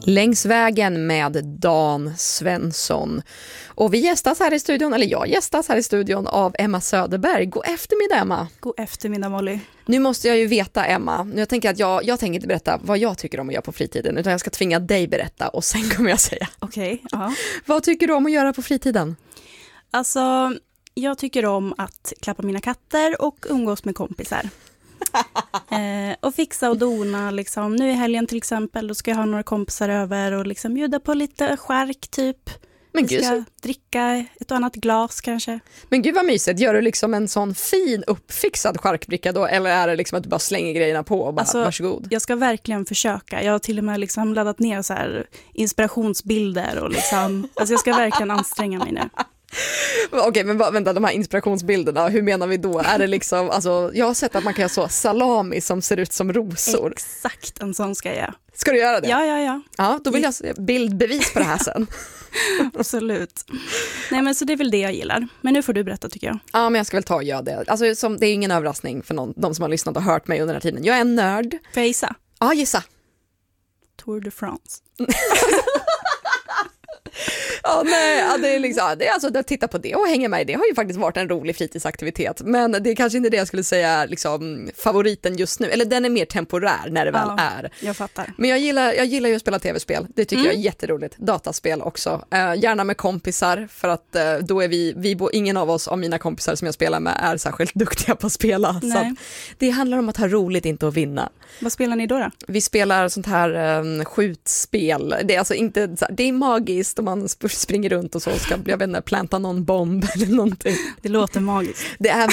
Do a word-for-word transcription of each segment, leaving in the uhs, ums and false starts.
Längs vägen med Dan Svensson. Och vi gästas här i studion, eller jag gästas här i studion av Emma Söderberg. God eftermiddag, Emma. God eftermiddag, Molly. Nu måste jag ju veta, Emma. Nu jag tänker att jag, jag tänker inte berätta vad jag tycker om att göra på fritiden, utan jag ska tvinga dig berätta och sen kommer jag säga. Okej, okay, ja. Vad tycker du om att göra på fritiden? Alltså, jag tycker om att klappa mina katter och umgås med kompisar. eh, och fixa och dona liksom. Nu i helgen till exempel, då ska jag ha några kompisar över och liksom bjuda på lite skärk typ. Men Vi gud, ska dricka ett och annat glas kanske. Men gud vad mysigt, gör du liksom en sån fin uppfixad skärkbricka då, eller är det liksom att du bara slänger grejerna på och bara alltså, varsågod? Jag ska verkligen försöka. Jag har till och med liksom laddat ner så här inspirationsbilder och liksom, alltså jag ska verkligen anstränga mig nu. Okej, men vänta, de här inspirationsbilderna, hur menar vi då? Är det liksom, alltså, jag har sett att man kan ha så salami som ser ut som rosor. Exakt, en sån ska jag göra. Ska du göra det? Ja, ja, ja. Ja, då vill jag se bildbevis på det här sen. Absolut. Nej, men så det är väl det jag gillar. Men nu får du berätta, tycker jag. Ja, men jag ska väl ta och göra det. Alltså, som, det är ingen överraskning för någon, de som har lyssnat och hört mig under den här tiden. Jag är en nörd. Får jag gissa? Ja, gissa. Tour de France. Ja, nej, ja, det är liksom, det är alltså att titta på det och hänga med i det har ju faktiskt varit en rolig fritidsaktivitet, men det är kanske inte det jag skulle säga liksom favoriten just nu, eller den är mer temporär när det väl ja, är. Jag fattar. Men jag gillar, jag gillar ju att spela tv-spel, det tycker mm. jag är jätteroligt, dataspel också, uh, gärna med kompisar för att uh, då är vi, vi bo, ingen av oss av mina kompisar som jag spelar med är särskilt duktiga på att spela, nej. Så att det handlar om att ha roligt, inte att vinna. Vad spelar ni då då? Vi spelar sånt här um, skjutspel, det är alltså inte, det är magiskt om man springer runt och så ska jag vet inte, planta någon bomb eller någonting. Det låter magiskt. Det är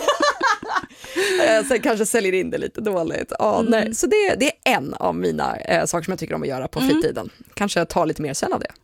Sen kanske säljer in det lite dåligt. Ja, mm. nej. Så det, det är en av mina eh, saker som jag tycker om att göra på fritiden. Mm. Kanske ta lite mer sen av det.